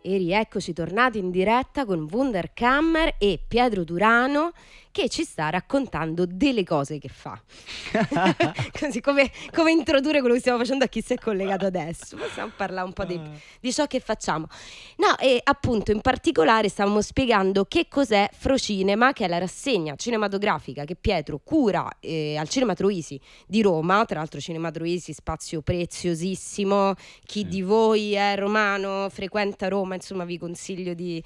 E rieccoci tornati in diretta con Wunderkammer e Pietro Turano che ci sta raccontando delle cose che fa. Così come introdurre quello che stiamo facendo a chi si è collegato adesso. Possiamo parlare un po' di ciò che facciamo. No, e appunto in particolare stavamo spiegando che cos'è Frocinema, che è la rassegna cinematografica che Pietro cura al Cinema Troisi di Roma. Tra l'altro Cinema Troisi, spazio preziosissimo. Chi di voi è romano, frequenta Roma, insomma vi consiglio di